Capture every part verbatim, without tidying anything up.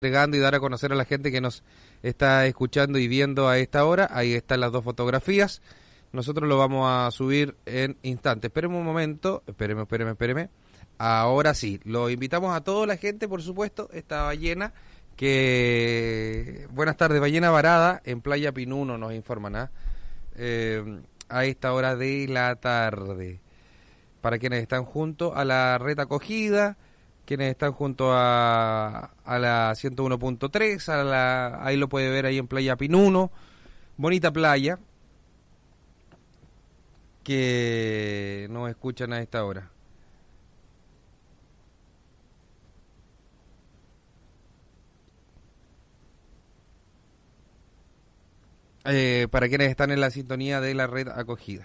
entregando y dar a conocer a la gente que nos está escuchando y viendo a esta hora. Ahí están las dos fotografías. Nosotros lo vamos a subir en instantes. Espérenme un momento. Espérenme, espérenme, espérenme. Ahora sí, lo invitamos a toda la gente, por supuesto, esta ballena que... Buenas tardes, ballena varada en Playa Pinuno, nos informan, ¿eh? Eh, a esta hora de la tarde. Para quienes están junto a la red acogida, quienes están junto a, a la ciento uno punto tres, a la, ahí lo puede ver ahí en Playa Pinuno, bonita playa, que nos escuchan a esta hora. Eh, para quienes están en la sintonía de la red acogida.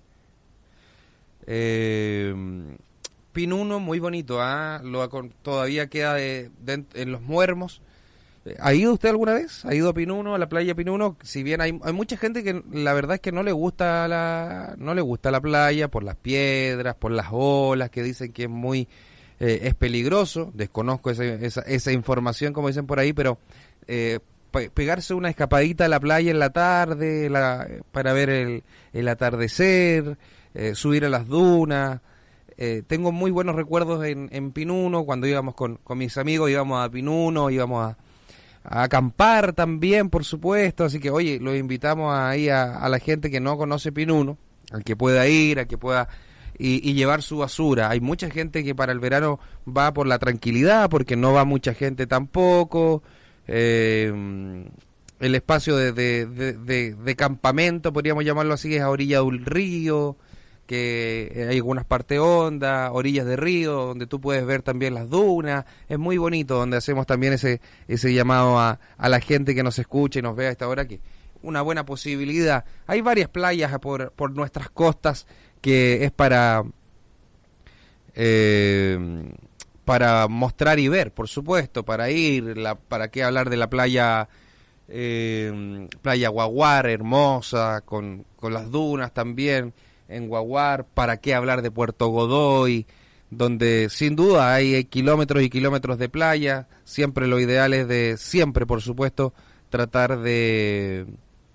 Eh, Pinuno, muy bonito, ¿ah? Lo, todavía queda de, de, en los Muermos. ¿Ha ido usted alguna vez? ¿Ha ido a Pinuno, a la playa Pinuno? Si bien hay, hay mucha gente que la verdad es que no le gusta la no le gusta la playa por las piedras, por las olas, que dicen que es muy eh, es peligroso. Desconozco ese, esa, esa información, como dicen por ahí, pero eh, pegarse una escapadita a la playa en la tarde la, para ver el, el atardecer, eh, subir a las dunas. Eh, tengo muy buenos recuerdos en, en Pinuno, cuando íbamos con, con mis amigos, íbamos a Pinuno, íbamos a, a acampar también, por supuesto. Así que, oye, los invitamos ahí a, a la gente que no conoce Pinuno, al que pueda ir, al que pueda... Y, y llevar su basura. Hay mucha gente que para el verano va por la tranquilidad, porque no va mucha gente tampoco. Eh, el espacio de, de, de, de, de campamento, podríamos llamarlo así, es a orilla de un río, que hay algunas partes hondas, orillas de río, donde tú puedes ver también las dunas. Es muy bonito, donde hacemos también ese ese llamado a, a la gente que nos escuche y nos vea a esta hora, que una buena posibilidad. Hay varias playas por, por nuestras costas que es para... Eh, para mostrar y ver, por supuesto, para ir, la, para qué hablar de la playa eh, playa Guaguar, hermosa, con, con las dunas también en Guaguar, para qué hablar de Puerto Godoy, donde sin duda hay kilómetros y kilómetros de playa. Siempre lo ideal es de, siempre por supuesto, tratar de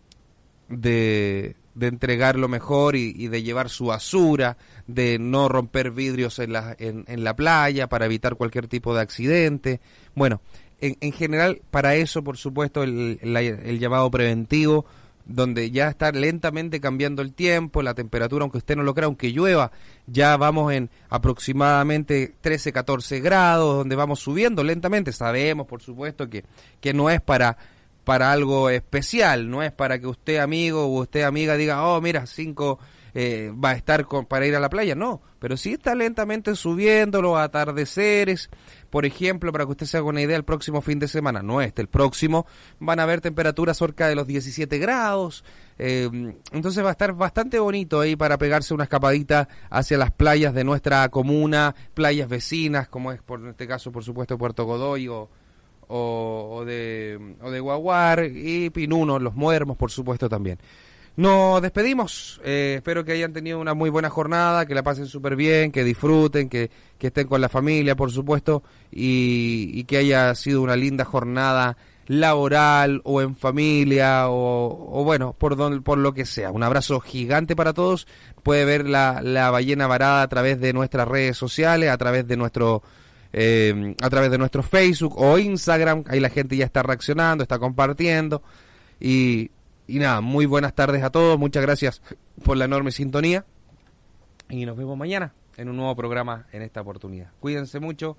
de de entregar lo mejor y, y de llevar su basura, de no romper vidrios en la, en, en la playa para evitar cualquier tipo de accidente. Bueno, en, en general, para eso, por supuesto, el, el, el llamado preventivo, donde ya está lentamente cambiando el tiempo, la temperatura, aunque usted no lo crea, aunque llueva, ya vamos en aproximadamente trece, catorce grados, donde vamos subiendo lentamente. Sabemos, por supuesto, que, que no es para... para algo especial, no es para que usted amigo o usted amiga diga, oh mira, cinco eh, va a estar con, para ir a la playa, no, pero sí está lentamente subiendo los atardeceres. Por ejemplo, para que usted se haga una idea, el próximo fin de semana, no este, el próximo, van a haber temperaturas cerca de los diecisiete grados, eh, entonces va a estar bastante bonito ahí para pegarse una escapadita hacia las playas de nuestra comuna, playas vecinas, como es por en este caso, por supuesto, Puerto Godoy o O, o de o de Guaguar y Pinuno, los Muermos, por supuesto, también. Nos despedimos, eh, espero que hayan tenido una muy buena jornada, que la pasen súper bien, que disfruten, que, que estén con la familia, por supuesto, y, y que haya sido una linda jornada laboral o en familia o, o bueno, por, don, por lo que sea. Un abrazo gigante para todos. Puede ver la, la ballena varada a través de nuestras redes sociales, a través de nuestro... Eh, a través de nuestro Facebook o Instagram. Ahí la gente ya está reaccionando, está compartiendo y, y nada, muy buenas tardes a todos, muchas gracias por la enorme sintonía y nos vemos mañana en un nuevo programa en esta oportunidad. Cuídense mucho,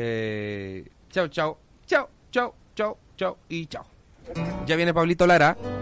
eh, chao, chao, chao, chao, chao, chao y chao. Ya viene Pablito Lara.